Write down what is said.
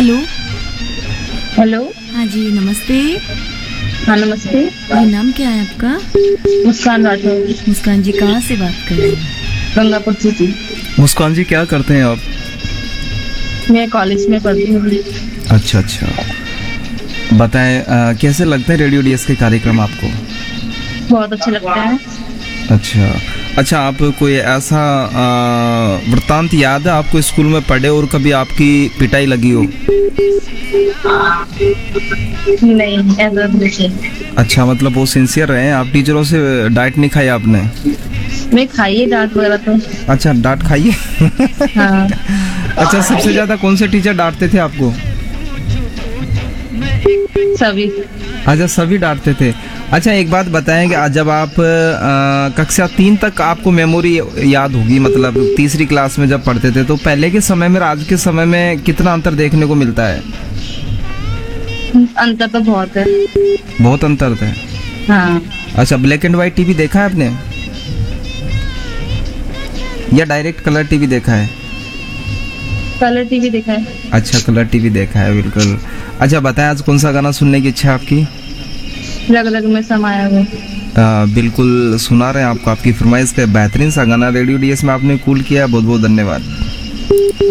Hello. Hello. हाँ जी, नमस्ते। हाँ नमस्ते। ये नाम क्या है आपका? मुस्कान राठौर। मुस्कान जी, कहाँ से बात कर रहे हैं? गंगापुर सिटी। मुस्कान जी, क्या करते हैं आप? मैं कॉलेज में पढ़ती हूँ। अच्छा अच्छा, बताएं कैसे लगते हैं रेडियो डीएस के कार्यक्रम आपको? बहुत अच्छे लगते हैं। अच्छा अच्छा, आप कोई ऐसा वृत्तांत याद है आपको स्कूल में पढ़े और कभी आपकी पिटाई लगी हो? नहीं, ऐसा नहीं। अच्छा, मतलब वो सिंसियर रहे हैं आप, टीचरों से डांट नहीं खाई आपने? मैं खाइए डांट वगैरह तो। अच्छा, डांट खाइए। हाँ। अच्छा, सबसे ज्यादा कौन से टीचर डांटते थे आपको? सभी। अच्छा, सभी डांटते थे। अच्छा, एक बात बताएं कि जब आप कक्षा 3 तक आपको मेमोरी याद होगी, मतलब तीसरी क्लास में जब पढ़ते थे, तो पहले के समय में और आज के समय में कितना अंतर देखने को मिलता है? अंतर तो बहुत है। बहुत अंतर है। हाँ। अच्छा, ब्लैक एंड व्हाइट टीवी देखा है आपने या डायरेक्ट कलर टीवी देखा है? कलर टीवी देखा है। अच्छा, कलर टीवी देखा है, बिल्कुल। अच्छा, बताएं आज कौन सा गाना सुनने की इच्छा है आपकी? रग रग में समाया हुआ। बिल्कुल सुना रहे हैं आपको आपकी फरमाइश का बेहतरीन सा गाना रेडियो डीएस में आपने कूल किया। बहुत बहुत धन्यवाद।